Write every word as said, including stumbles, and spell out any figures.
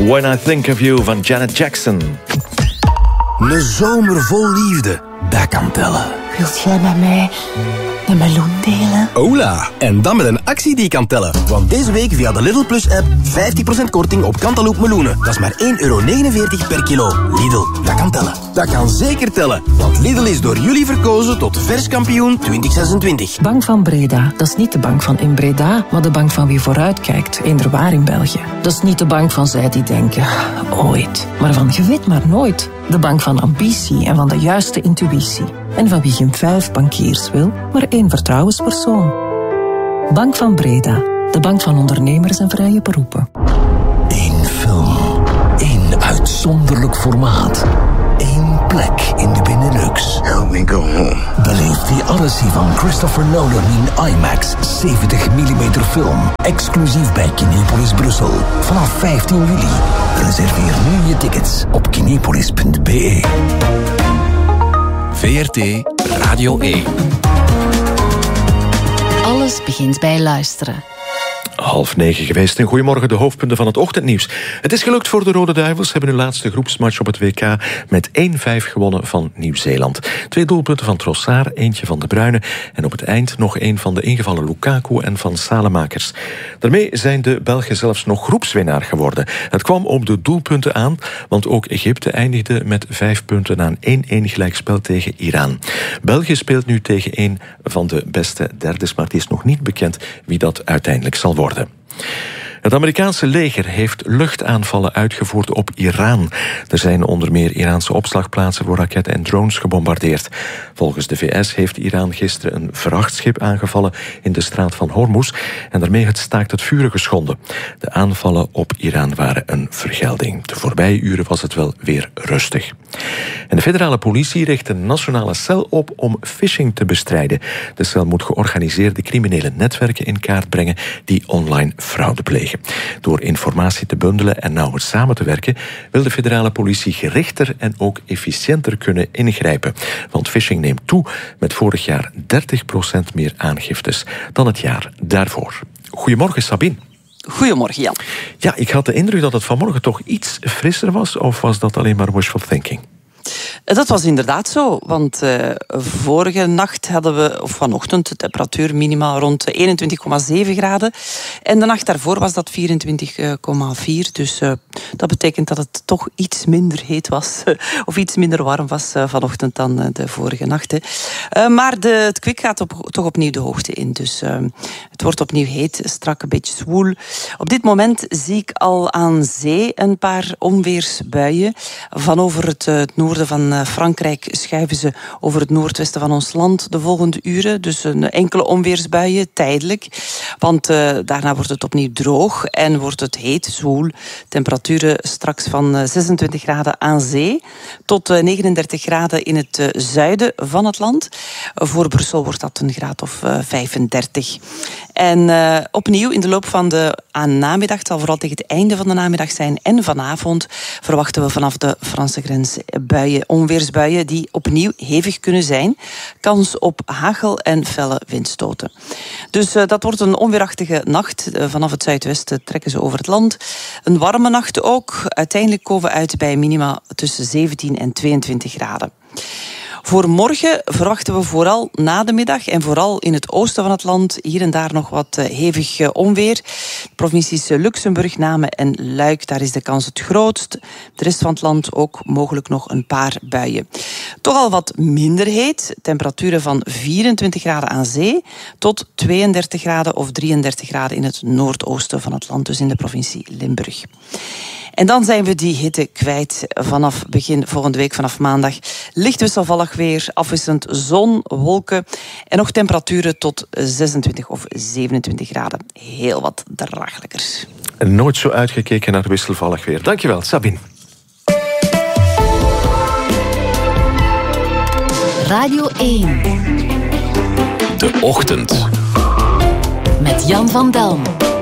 When I Think of You van Janet Jackson. Een zomer vol liefde, dat kan tellen. Wilt jij met mij een meloen delen? Hola, en dan met een actie die kan tellen. Want deze week via de Lidl Plus app vijftig procent korting op Cantaloupe meloenen. Dat is maar één euro negenenveertig per kilo. Lidl, dat kan tellen. Dat kan zeker tellen. Want Lidl is door jullie verkozen tot verskampioen twintig zesentwintig. Bank van Breda, dat is niet de bank van in Breda, maar de bank van wie vooruitkijkt, eender waar in België. Dat is niet de bank van zij die denken, ooit. Maar van je weet maar nooit. De bank van ambitie en van de juiste intuïtie. En van wie geen vijf bankiers wil, maar één vertrouwenspersoon. Bank van Breda, de bank van ondernemers en vrije beroepen. Eén film, één uitzonderlijk formaat, één plek in de Benelux. Help me go home. Beleef die Odyssey van Christopher Nolan in IMAX zeventig millimeter film. Exclusief bij Kinepolis Brussel. Vanaf vijftien juli. Reserveer nu je tickets op kinepolis punt b e. V R T Radio één. Alles begint bij luisteren. Half negen geweest en goedemorgen, de hoofdpunten van het ochtendnieuws. Het is gelukt voor de Rode Duivels, hebben hun laatste groepsmatch op het W K met één vijf gewonnen van Nieuw-Zeeland. Twee doelpunten van Trossard, eentje van De Bruyne en op het eind nog één van de ingevallen Lukaku en van Salemakers. Daarmee zijn de Belgen zelfs nog groepswinnaar geworden. Het kwam op de doelpunten aan, want ook Egypte eindigde met vijf punten na een één-één gelijkspel tegen Iran. België speelt nu tegen een van de beste derdes, maar het is nog niet bekend wie dat uiteindelijk zal worden. Het Amerikaanse leger heeft luchtaanvallen uitgevoerd op Iran. Er zijn onder meer Iraanse opslagplaatsen voor raketten en drones gebombardeerd. Volgens de V S heeft Iran gisteren een vrachtschip aangevallen in de straat van Hormuz en daarmee het staakt het vuren geschonden. De aanvallen op Iran waren een vergelding. De voorbije uren was het wel weer rustig. En de federale politie richt een nationale cel op om phishing te bestrijden. De cel moet georganiseerde criminele netwerken in kaart brengen die online fraude plegen. Door informatie te bundelen en nauwer samen te werken wil de federale politie gerichter en ook efficiënter kunnen ingrijpen. Want phishing neemt toe met vorig jaar dertig procent meer aangiftes dan het jaar daarvoor. Goedemorgen, Sabine. Goedemorgen, Jan. Ja, ik had de indruk dat het vanmorgen toch iets frisser was, of was dat alleen maar wishful thinking? Dat was inderdaad zo, want uh, vorige nacht hadden we, of vanochtend, de temperatuur minimaal rond eenentwintig komma zeven graden. En de nacht daarvoor was dat vierentwintig komma vier. Dus uh, dat betekent dat het toch iets minder heet was, of iets minder warm was uh, vanochtend dan uh, de vorige nacht. Uh, maar de, het kwik gaat op, toch opnieuw de hoogte in. Dus uh, het wordt opnieuw heet, strak, een beetje zwoel. Op dit moment zie ik al aan zee een paar onweersbuien. Van over het, uh, het noorden van Frankrijk schuiven ze over het noordwesten van ons land de volgende uren. Dus een enkele onweersbuien, tijdelijk. Want uh, daarna wordt het opnieuw droog en wordt het heet, zwoel. Temperaturen straks van uh, zesentwintig graden aan zee tot uh, negenendertig graden in het uh, zuiden van het land. Uh, voor Brussel wordt dat een graad of uh, vijfendertig. En uh, opnieuw in de loop van de aan namiddag, het zal vooral tegen het einde van de namiddag zijn en vanavond, verwachten we vanaf de Franse grens buien, onweersbuien die opnieuw hevig kunnen zijn. Kans op hagel en felle windstoten. Dus uh, dat wordt een onweerachtige nacht. Uh, vanaf het zuidwesten trekken ze over het land. Een warme nacht ook. Uiteindelijk komen we uit bij minima tussen zeventien en tweeëntwintig graden. Voor morgen verwachten we vooral na de middag en vooral in het oosten van het land hier en daar nog wat hevig onweer. De provincies Luxemburg, Namen en Luik, daar is de kans het grootst. De rest van het land ook mogelijk nog een paar buien. Toch al wat minder heet. Temperaturen van vierentwintig graden aan zee tot tweeëndertig graden of drieëndertig graden in het noordoosten van het land, dus in de provincie Limburg. En dan zijn we die hitte kwijt vanaf begin volgende week, vanaf maandag. Licht wisselvallig weer, afwisselend zon, wolken en nog temperaturen tot zesentwintig of zevenentwintig graden. Heel wat draaglijker. Nooit zo uitgekeken naar wisselvallig weer. Dankjewel, Sabine. Radio één. De Ochtend. Met Jan van Delm.